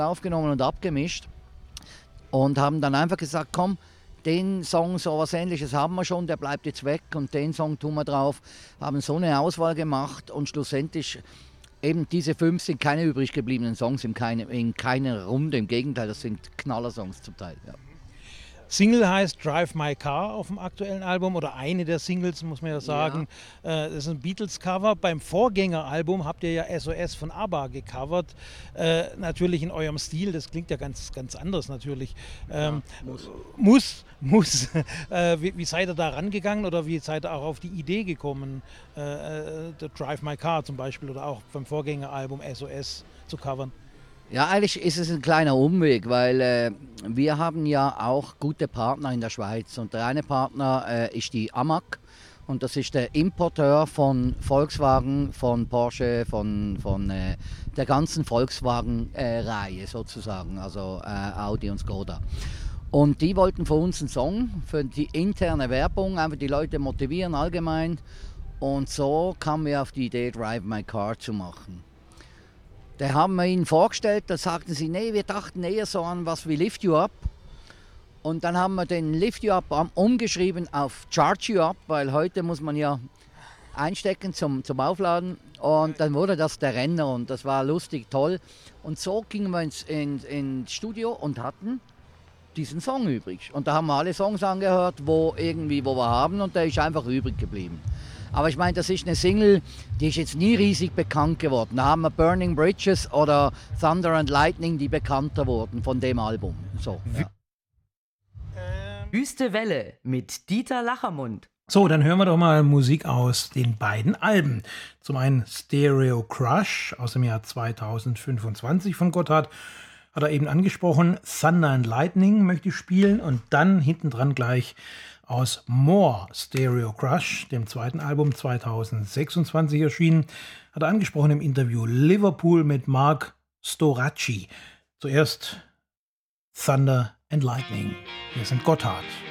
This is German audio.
aufgenommen und abgemischt und haben dann einfach gesagt, komm, den Song, so was Ähnliches haben wir schon, der bleibt jetzt weg und den Song tun wir drauf. Haben so eine Auswahl gemacht und schlussendlich eben diese 5 sind keine übrig gebliebenen Songs in keiner Runde, im Gegenteil, das sind Knallersongs zum Teil. Ja. Single heißt Drive My Car auf dem aktuellen Album oder eine der Singles, muss man ja sagen. Ja. Das ist ein Beatles-Cover. Beim Vorgängeralbum habt ihr ja SOS von ABBA gecovert. Natürlich in eurem Stil, das klingt ja ganz, ganz anders natürlich. Muss. Wie seid ihr da rangegangen oder wie seid ihr auch auf die Idee gekommen, Drive My Car zum Beispiel oder auch beim Vorgängeralbum SOS zu covern? Ja, eigentlich ist es ein kleiner Umweg, weil wir haben ja auch gute Partner in der Schweiz. Und der eine Partner ist die AMAG und das ist der Importeur von Volkswagen, von Porsche, von der ganzen Volkswagen-Reihe sozusagen, also Audi und Skoda. Und die wollten von uns einen Song für die interne Werbung, einfach die Leute motivieren allgemein. Und so kamen wir auf die Idee, Drive My Car zu machen. Da haben wir ihnen vorgestellt, da sagten sie, nee, wir dachten eher so an was wie Lift You Up. Und dann haben wir den Lift You Up umgeschrieben auf Charge You Up, weil heute muss man ja einstecken zum Aufladen. Und dann wurde das der Renner und das war lustig, toll. Und so gingen wir ins Studio und hatten diesen Song übrig. Und da haben wir alle Songs angehört, wo wir haben und der ist einfach übrig geblieben. Aber ich meine, das ist eine Single, die ist jetzt nie riesig bekannt geworden. Da haben wir Burning Bridges oder Thunder and Lightning, die bekannter wurden von dem Album. So, ja. Wüste Welle mit Dieter Lachermund. So, dann hören wir doch mal Musik aus den beiden Alben. Zum einen Stereo Crush aus dem Jahr 2025 von Gotthard. Hat er eben angesprochen. Thunder and Lightning möchte ich spielen und dann hinten dran gleich aus More Stereo Crush, dem zweiten Album 2026 erschienen, hat er angesprochen im Interview Liverpool mit Mark Storacci. Zuerst Thunder and Lightning. Hier sind Gotthard.